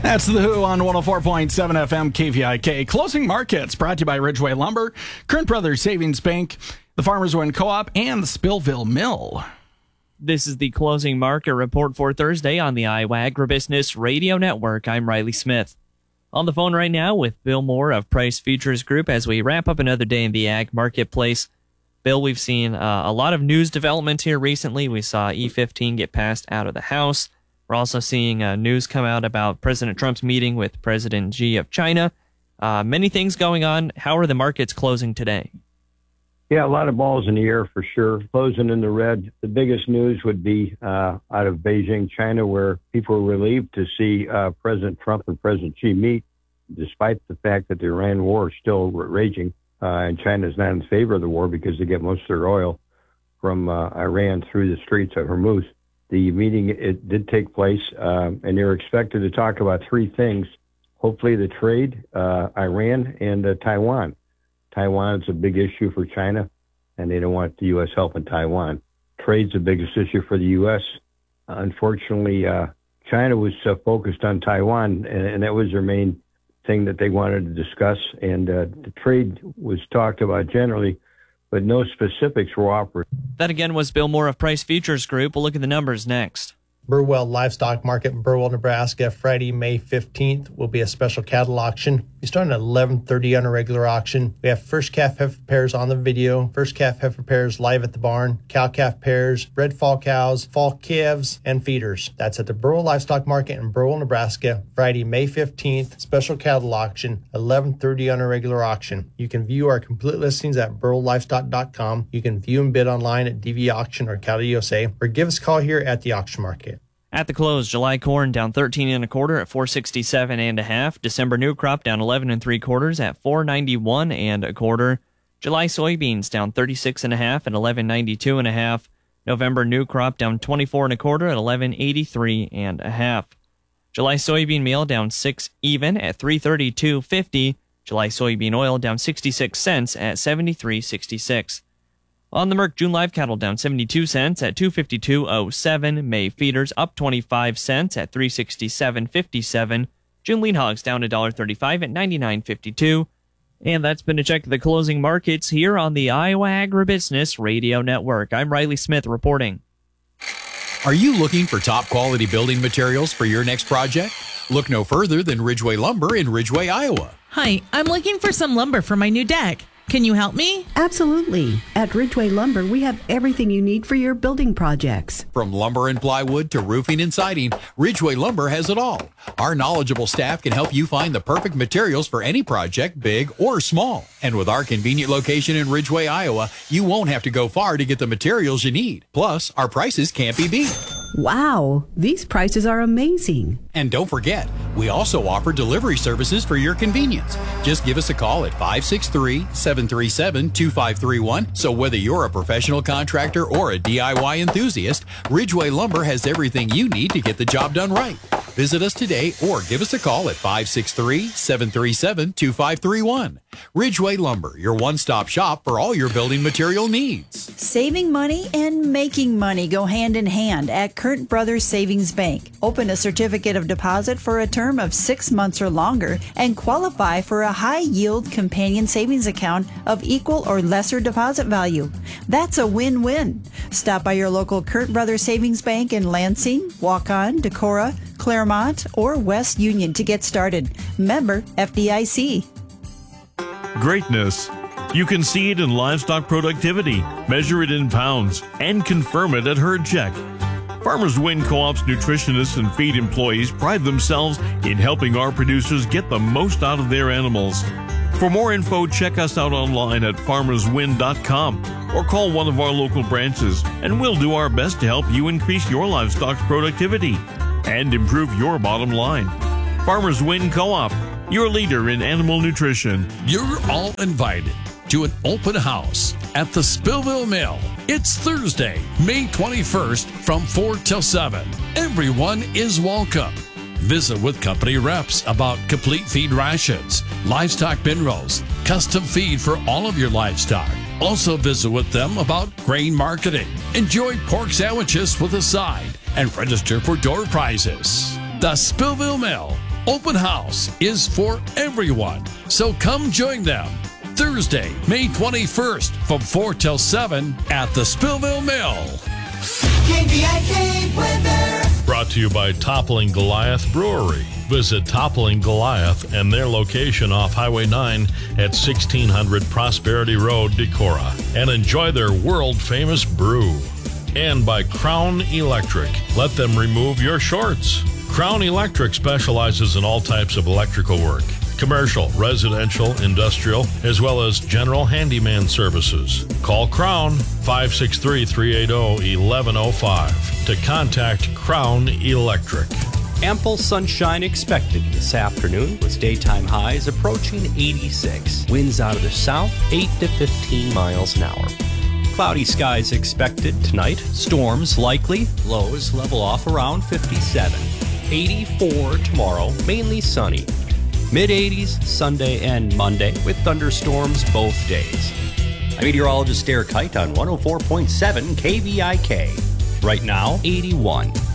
That's The Who on 104.7 FM KVIK. Closing markets brought to you by Ridgeway Lumber, Current Brothers Savings Bank, the Farmers Win Co-op, and the Spillville Mill. This is the closing market report for Thursday on the Iowa Agribusiness Radio Network. I'm Riley Smith. On the phone right now with Bill Moore of Price Futures Group as we wrap up another day in the ag marketplace. Bill, we've seen a lot of news development here recently. We saw E15 get passed out of the House. We're also seeing news come out about President Trump's meeting with President Xi of China. Many things going on. How are the markets closing today? Yeah, a lot of balls in the air for sure. Closing in the red. The biggest news would be out of Beijing, China, where people were relieved to see President Trump and President Xi meet, despite the fact that the Iran war is still raging. And China is not in favor of the war because they get most of their oil from Iran through the streets of Hormuz. The meeting, it did take place, and they're expected to talk about three things. Hopefully the trade, Iran, and Taiwan. Taiwan is a big issue for China, and they don't want the U.S. helping Taiwan. Trade's the biggest issue for the U.S. Unfortunately, China was focused on Taiwan, and that was their main thing that they wanted to discuss. And the trade was talked about generally, but no specifics were offered. That again was Bill Moore of Price Futures Group. We'll look at the numbers next. Burwell Livestock Market in Burwell, Nebraska, Friday, May 15th, will be a special cattle auction. We start at 11:30 on a regular auction. We have first calf heifer pairs on the video, first calf heifer pairs live at the barn, cow-calf pairs, red fall cows, fall calves, and feeders. That's at the Burwell Livestock Market in Burwell, Nebraska, Friday, May 15th, special cattle auction, 11:30 on a regular auction. You can view our complete listings at burwelllivestock.com. You can view and bid online at DV Auction or Cattle USA, or give us a call here at the auction market. At the close, July corn down 13 1/4 at 467 1/2. December new crop down 11 3/4 at 491 1/4. July soybeans down 36 1/2 at 1192 1/2. November new crop down 24 1/4 at 1183 1/2. July soybean meal down 6 even at 332.50. July soybean oil down 66 cents at 73.66. On the Merck, June live cattle down 72 cents at 252.07. May feeders up 25 cents at 367.57. June lean hogs down $1.35 at 99.52. And that's been a check of the closing markets here on the Iowa Agribusiness Radio Network. I'm Riley Smith reporting. Are you looking for top quality building materials for your next project? Look no further than Ridgeway Lumber in Ridgeway, Iowa. Hi, I'm looking for some lumber for my new deck. Can you help me? Absolutely. At Ridgeway Lumber, we have everything you need for your building projects. From lumber and plywood to roofing and siding, Ridgeway Lumber has it all. Our knowledgeable staff can help you find the perfect materials for any project, big or small. And with our convenient location in Ridgeway, Iowa, you won't have to go far to get the materials you need. Plus, our prices can't be beat. Wow, these prices are amazing. And don't forget, we also offer delivery services for your convenience. Just give us a call at 563-737-2531. So whether you're a professional contractor or a DIY enthusiast, Ridgeway Lumber has everything you need to get the job done right. Visit us today or give us a call at 563-737-2531. Ridgeway Lumber, your one-stop shop for all your building material needs. Saving money and making money go hand in hand at Current Brothers Savings Bank. Open a certificate of deposit for a term of 6 months or longer and qualify for a high-yield companion savings account of equal or lesser deposit value. That's a win-win. Stop by your local Current Brothers Savings Bank in Lansing, Waukon, Decorah, Claremont, or West Union to get started. Member FDIC. Greatness. You can see it in livestock productivity, measure it in pounds, and confirm it at Herd Check. Farmers Win Co-op's nutritionists and feed employees pride themselves in helping our producers get the most out of their animals. For more info, check us out online at farmerswin.com or call one of our local branches, and we'll do our best to help you increase your livestock's productivity and improve your bottom line. Farmers Win Co-op, your leader in animal nutrition. You're all invited to an open house at the Spillville Mill. It's Thursday, May 21st from 4 till 7. Everyone is welcome. Visit with company reps about complete feed rations, livestock bin rolls, custom feed for all of your livestock. Also visit with them about grain marketing. Enjoy pork sandwiches with a side and register for door prizes. The Spillville Mill, open house is for everyone, so come join them. Thursday, May 21st from 4 till 7 at the Spillville Mill. KVIK weather. Brought to you by Toppling Goliath Brewery. Visit Toppling Goliath and their location off Highway 9 at 1600 Prosperity Road, Decorah, and enjoy their world-famous brew. And by Crown Electric. Let them remove your shorts. Crown Electric specializes in all types of electrical work. Commercial, residential, industrial, as well as general handyman services. Call Crown 563-380-1105 to contact Crown Electric. Ample sunshine expected this afternoon with daytime highs approaching 86. Winds out of the south 8 to 15 miles an hour. Cloudy skies expected tonight. Storms likely. Lows level off around 57. 84 tomorrow, mainly sunny. Mid-80s Sunday and Monday with thunderstorms both days. I'm meteorologist Derek Kite on 104.7 KVIK. Right now, 81.